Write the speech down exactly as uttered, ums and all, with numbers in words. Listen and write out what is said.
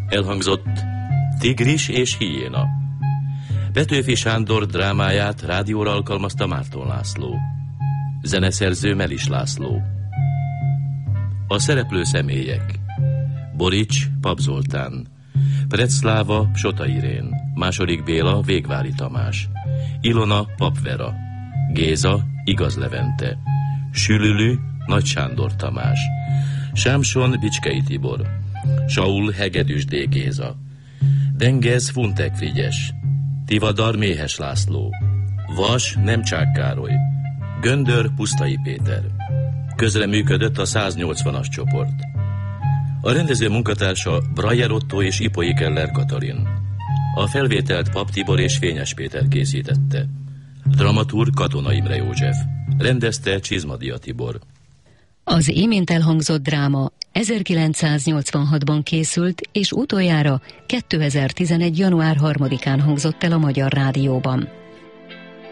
Elhangzott Tigris és hiéna. Petőfi Sándor drámáját rádióra alkalmazta Márton László. Zeneszerző Melis László. A szereplő személyek: Borics Pap Zoltán, Pretzláva Sota Irén, második Béla Végvári Tamás, Ilona Pap Vera, Géza Igaz Levente, Sülülü Nagy Sándor Tamás, Sámson Bicskei Tibor, Saul Hegedűs D. Géza, Dengez Funtek Frigyes, Tivadar Méhes László, Vas Nemcsák Károly, Göndör Pusztai Péter. Közreműködött a száznyolcvanas csoport. A rendező munkatársa Brajer Otto és Ipoi Keller Katalin. A felvételt Pap Tibor és Fényes Péter készítette. Dramaturg Katona Imre József. Rendezte Csizmadia Tibor. Az imént elhangzott dráma ezerkilencszáznyolcvanhatban készült, és utoljára kétezer-tizenegy. január harmadikán hangzott el a Magyar Rádióban.